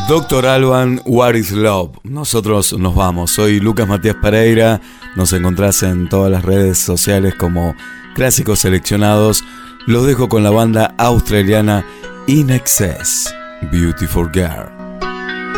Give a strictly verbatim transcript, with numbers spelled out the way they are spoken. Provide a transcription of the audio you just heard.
doctor Alban, What is Love. Nosotros nos vamos. Soy Lucas Matías Pereira. Nos encontrás en todas las redes sociales como Clásicos Seleccionados. Los dejo con la banda australiana In Excess, Beautiful Girl.